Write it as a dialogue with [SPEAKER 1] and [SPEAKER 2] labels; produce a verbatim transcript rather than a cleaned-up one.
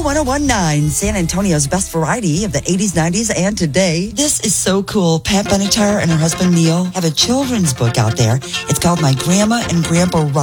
[SPEAKER 1] one oh one point nine, San Antonio's best variety of the eighties, nineties, and today. This is so cool. Pat Benatar and her husband Neil have a children's book out there. It's called My Grandma and Grandpa Ride.